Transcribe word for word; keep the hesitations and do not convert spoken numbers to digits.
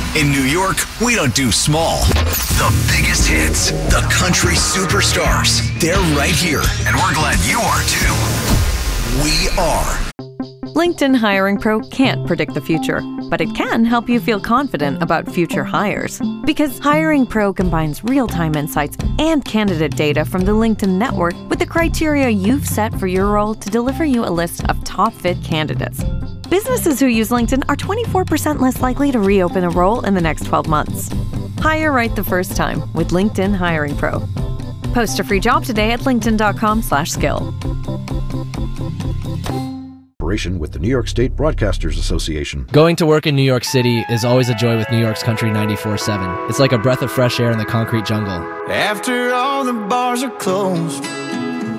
In New York, we don't do small. The biggest hits, the country superstars, they're right here, and we're glad you are too. We are. LinkedIn Hiring Pro can't predict the future, but it can help you feel confident about future hires. Because Hiring Pro combines real-time insights and candidate data from the LinkedIn network with the criteria you've set for your role to deliver you a list of top-fit candidates. Businesses who use LinkedIn are twenty-four percent less likely to reopen a role in the next twelve months. Hire right the first time with LinkedIn Hiring Pro. Post a free job today at linkedin dot com slash skill. With the New York State Broadcasters Association. Going to work in New York City is always a joy with New York's Country ninety-four seven. It's like a breath of fresh air in the concrete jungle. After all the bars are closed,